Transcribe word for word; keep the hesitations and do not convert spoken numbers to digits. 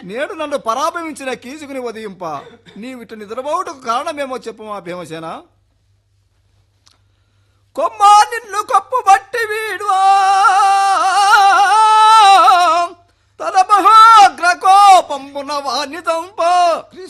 నేడు నన్ను పరాభవించిన కీచుకుని ఉదయింప నీవిట నిద్రపోవుటకు కారణమేమో చెప్పమా భీమసేన. కొమ్మా నిన్ను కప్పు బట్టి వీడువా తన మహాగ్ర కోపంబున వాణితంప